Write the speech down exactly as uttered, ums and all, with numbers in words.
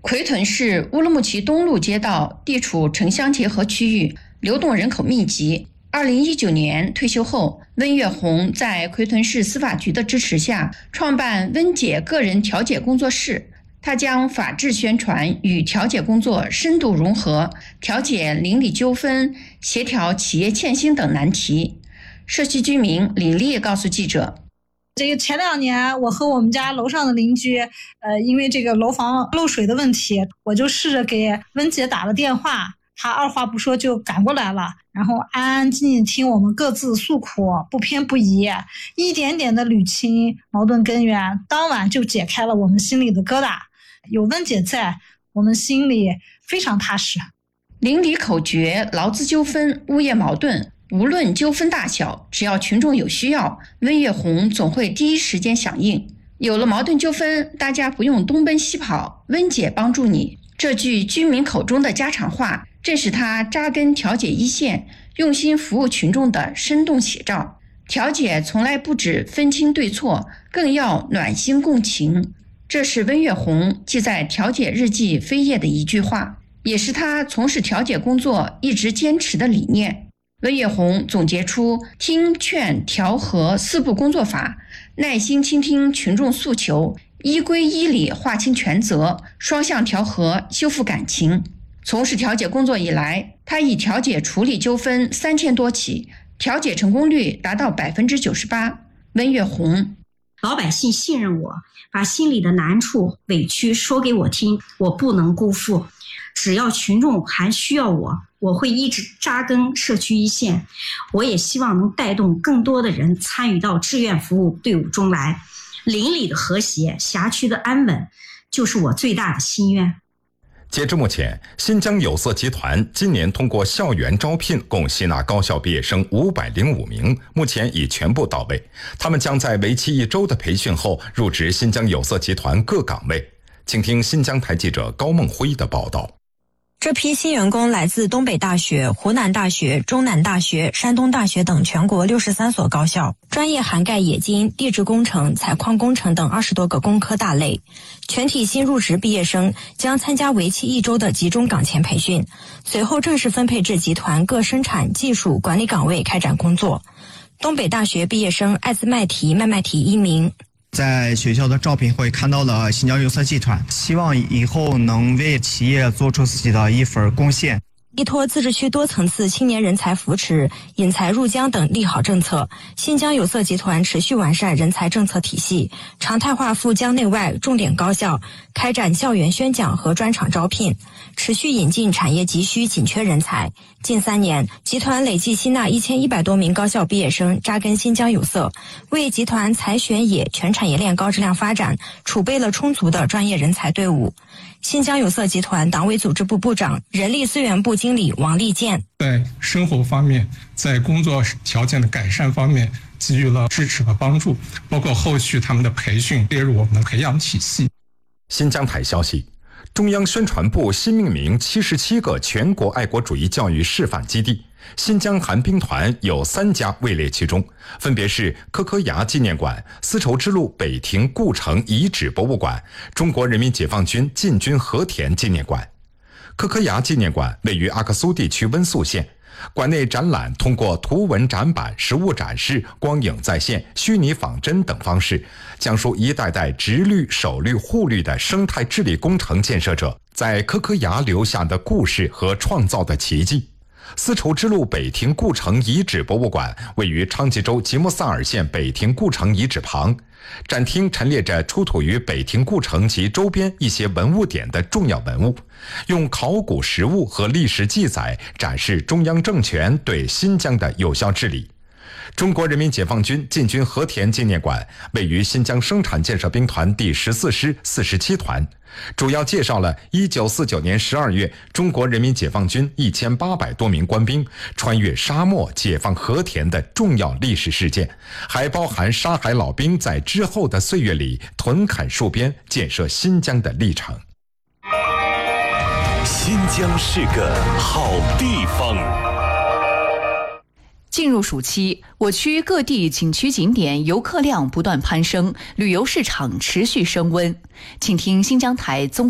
奎屯市乌鲁木齐东路街道地处城乡结合区域，流动人口密集。二零一九年退休后，温月红在奎屯市司法局的支持下，创办温姐个人调解工作室。他将法治宣传与调解工作深度融合，调解邻里纠纷，协调企业欠薪等难题。社区居民李丽告诉记者， 这个前两年我和我们家楼上的邻居呃，因为这个楼房漏水的问题，我就试着给温姐打了电话，她二话不说就赶过来了，然后安安静静听我们各自诉苦，不偏不倚，一点点的捋清矛盾根源，当晚就解开了我们心里的疙瘩。有温姐在，我们心里非常踏实。 邻里口诀、劳资纠纷、物业矛盾，无论纠纷大小，只要群众有需要，温月红总会第一时间响应。有了矛盾纠纷，大家不用东奔西跑，温姐帮助你。这句居民口中的家常话，正是他扎根调解一线、用心服务群众的生动写照。调解从来不止分清对错，更要暖心共情。这是温月红记在调解日记扉页的一句话，也是他从事调解工作一直坚持的理念。温月红总结出听劝调和四步工作法，耐心倾听群众诉求，依规依理划清权责，双向调和修复感情。从事调解工作以来，他已调解处理纠纷三千多起，调解成功率达到百分之九十八。温月红， 老百姓信任我，把心里的难处委屈说给我听，我不能辜负。只要群众还需要我，我会一直扎根社区一线。我也希望能带动更多的人参与到志愿服务队伍中来。邻里的和谐，辖区的安稳，就是我最大的心愿。 截至目前，新疆有色集团今年通过校园招聘共吸纳高校毕业生五百零五名，目前已全部到位。他们将在为期一周的培训后入职新疆有色集团各岗位。请听新疆台记者高梦辉的报道。 这批新员工来自东北大学、湖南大学、中南大学、山东大学等全国六十三所高校，专业涵盖冶金、地质工程、采矿工程等二十多个工科大类。全体新入职毕业生将参加为期一周的集中岗前培训，随后正式分配至集团各生产、技术、管理岗位开展工作。东北大学毕业生艾兹麦提麦麦提一名。 在学校的招聘会看到了新疆有色集团，希望以后能为企业做出自己的一份贡献。 依托自治区多层次青年人才扶持、引才入疆等利好政策，新疆有色集团持续完善人才政策体系，常态化赴疆内外重点高校开展校园宣讲和专场招聘，持续引进产业急需紧缺人才。近三年，集团累计吸纳一千一百多名高校毕业生扎根新疆有色，为集团采选冶全产业链高质量发展储备了充足的专业人才队伍。新疆有色集团党委组织部部长、人力资源部经理王立健， 在生活方面，在工作条件的改善方面给予了支持和帮助，包括后续他们的培训列入我们的培养体系。 新疆台消息，中央宣传部新命名七十七个全国爱国主义教育示范基地，新疆寒冰团有三家位列其中，分别是柯柯牙纪念馆、丝绸之路北庭故城遗址博物馆、中国人民解放军进军和田纪念馆。柯柯牙纪念馆位于阿克苏地区温宿县，馆内展览通过图文展板、实物展示、光影再现、虚拟仿真等方式，讲述一代代直绿、守绿、护绿的生态治理工程建设者在柯柯牙留下的故事和创造的奇迹。丝绸之路北庭故城遗址博物馆位于昌吉州吉木萨尔县北庭故城遗址旁，展厅陈列着出土于北庭故城及周边一些文物点的重要文物，用考古实物和历史记载展示中央政权对新疆的有效治理。中国人民解放军进军和田纪念馆位于新疆生产建设兵团第十四师四十七团，主要介绍了一九四九年十二月中国人民解放军一千八百多名官兵穿越沙漠解放和田的重要历史事件，还包含沙海老兵在之后的岁月里屯垦戍边建设新疆的历程。 新疆是个好地方。 进入暑期，我区各地景区景点游客量不断攀升，旅游市场持续升温。请听新疆台综